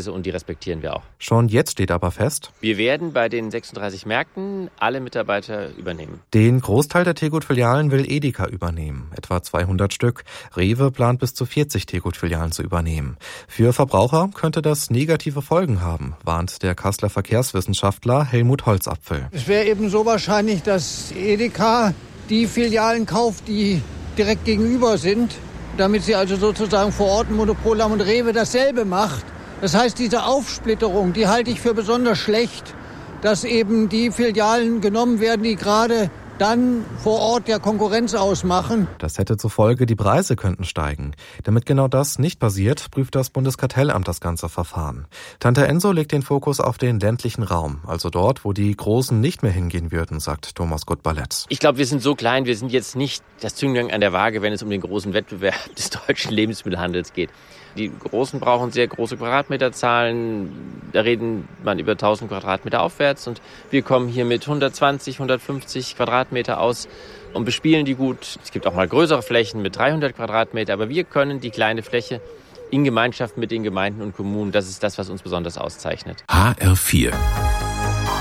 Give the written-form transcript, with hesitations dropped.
Preise und die respektieren wir auch. Schon jetzt steht aber fest: Wir werden bei den 36 Märkten alle Mitarbeiter übernehmen. Den Großteil der Tegut-Filialen will Edeka übernehmen, etwa 200 Stück. Rewe plant bis zu 40 Tegut-Filialen zu übernehmen. Für Verbraucher könnte das negative Folgen haben, warnt der Kasseler Verkehrswissenschaftler Helmut Holzapfel. Es wäre eben so wahrscheinlich, dass Edeka die Filialen kauft, die direkt gegenüber sind, damit sie also sozusagen vor Ort ein Monopol haben und Rewe dasselbe macht. Das heißt, diese Aufsplitterung, die halte ich für besonders schlecht, dass eben die Filialen genommen werden, die gerade dann vor Ort der Konkurrenz ausmachen. Das hätte zur Folge, die Preise könnten steigen. Damit genau das nicht passiert, prüft das Bundeskartellamt das ganze Verfahren. Tante Enso legt den Fokus auf den ländlichen Raum, also dort, wo die Großen nicht mehr hingehen würden, sagt Thomas Gutballett. Ich glaube, wir sind so klein, wir sind jetzt nicht das Zünglein an der Waage, wenn es um den großen Wettbewerb des deutschen Lebensmittelhandels geht. Die Großen brauchen sehr große Quadratmeterzahlen, da reden man über 1000 Quadratmeter aufwärts und wir kommen hier mit 120, 150 Quadratmeter aus und bespielen die gut. Es gibt auch mal größere Flächen mit 300 Quadratmeter, aber wir können die kleine Fläche in Gemeinschaft mit den Gemeinden und Kommunen, das ist das, was uns besonders auszeichnet. HR4